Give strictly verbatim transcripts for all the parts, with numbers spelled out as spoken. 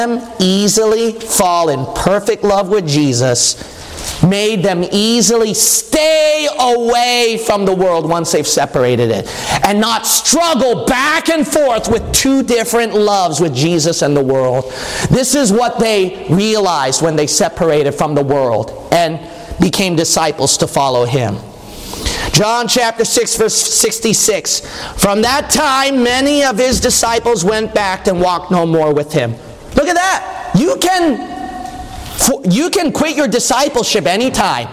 easily fall in perfect love with Jesus, made them easily stay away from the world once they've separated it, and not struggle back and forth with two different loves with Jesus and the world. This is what they realized when they separated from the world and became disciples to follow Him. John chapter six, verse sixty-six. From that time, many of His disciples went back and walked no more with Him. Look at that. You can, you can quit your discipleship anytime.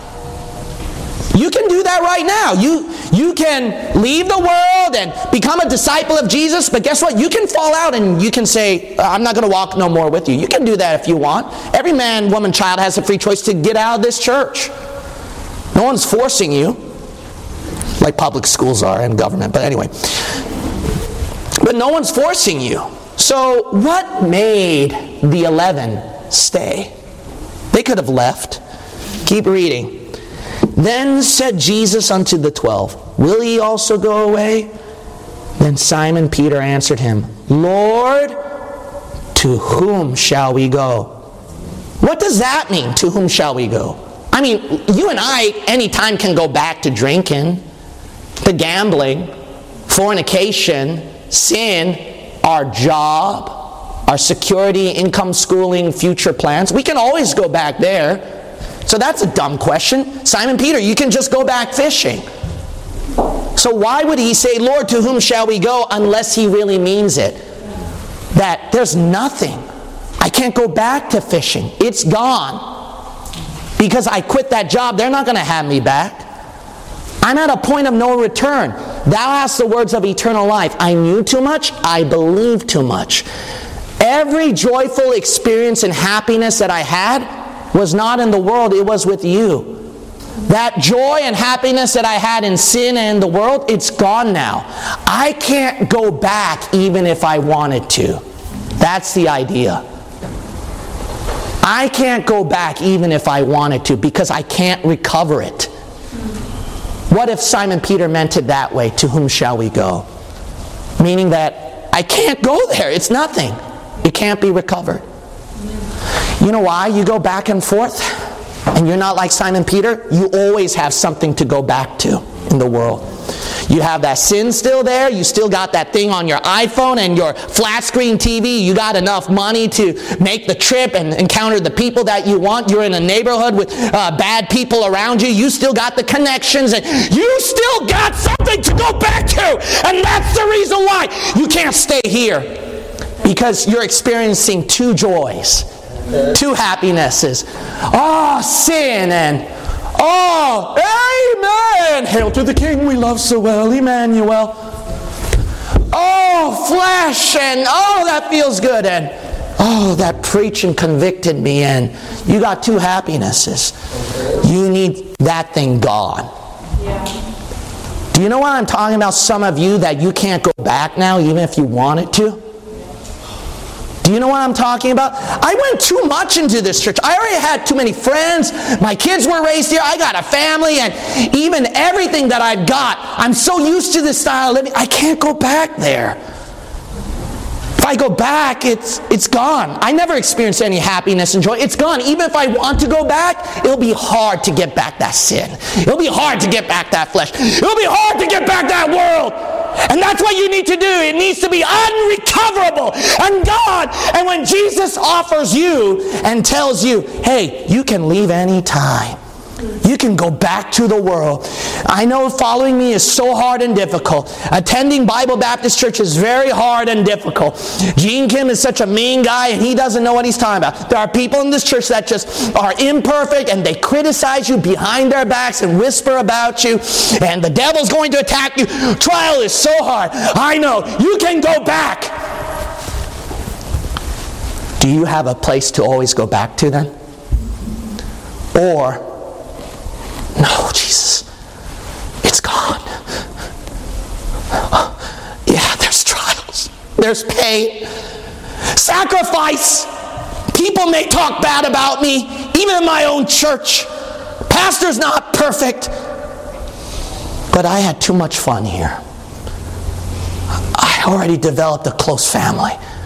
You can do that right now. You, you can leave the world and become a disciple of Jesus, but guess what? You can fall out and you can say, I'm not going to walk no more with you. You can do that if you want. Every man, woman, child has a free choice to get out of this church. No one's forcing you, like public schools are and government. But anyway, but no one's forcing you. So what made the eleven stay? They could have left. Keep reading. Then said Jesus unto the twelve, Will ye also go away? Then Simon Peter answered him, Lord, to whom shall we go? What does that mean, to whom shall we go? I mean, you and I anytime can go back to drinking, to gambling, fornication, sin, our job, our security, income, schooling, future plans. We can always go back there. So that's a dumb question. Simon Peter, you can just go back fishing. So why would he say, Lord, to whom shall we go, unless he really means it? That there's nothing. I can't go back to fishing. It's gone. Because I quit that job, they're not going to have me back. I'm at a point of no return. Thou hast the words of eternal life. I knew too much. I believed too much. Every joyful experience and happiness that I had was not in the world. It was with you. That joy and happiness that I had in sin and the world, it's gone now. I can't go back even if I wanted to. That's the idea. I can't go back even if I wanted to because I can't recover it. What if Simon Peter meant it that way? To whom shall we go? Meaning that I can't go there. It's nothing. It can't be recovered. You know why you go back and forth? And you're not like Simon Peter? You always have something to go back to in the world. You have that sin still there. You still got that thing on your iPhone and your flat screen T V. You got enough money to make the trip and encounter the people that you want. You're in a neighborhood with uh, bad people around you. You still got the connections and you still got something to go back to. And that's the reason why you can't stay here. Because you're experiencing two joys, two happinesses. Oh, sin and oh, amen. Hail to the King we love so well, Emmanuel. Oh, flesh, and oh, that feels good. And oh, that preaching convicted me. And you got two happinesses. You need that thing gone. Yeah. Do you know what I'm talking about? Some of you that you can't go back now, even if you wanted to. Do you know what I'm talking about? I went too much into this church. I already had too many friends. My kids were raised here. I got a family. And even everything that I've got, I'm so used to this style of living, I can't go back there. If I go back, it's it's gone. I never experienced any happiness and joy. It's gone. Even if I want to go back, it'll be hard to get back that sin. It'll be hard to get back that flesh. It'll be hard to get back that world. And that's what you need to do. It needs to be unrecoverable. And God, and when Jesus offers you and tells you, hey, you can leave any time. You can go back to the world. I know following me is so hard and difficult. Attending Bible Baptist Church is very hard and difficult. Gene Kim is such a mean guy and he doesn't know what he's talking about. There are people in this church that just are imperfect and they criticize you behind their backs and whisper about you. And the devil's going to attack you. Trial is so hard. I know. You can go back. Do you have a place to always go back to then? Or no, Jesus, it's gone. Yeah, there's trials. There's pain. Sacrifice. People may talk bad about me, even in my own church. Pastor's not perfect. But I had too much fun here. I already developed a close family.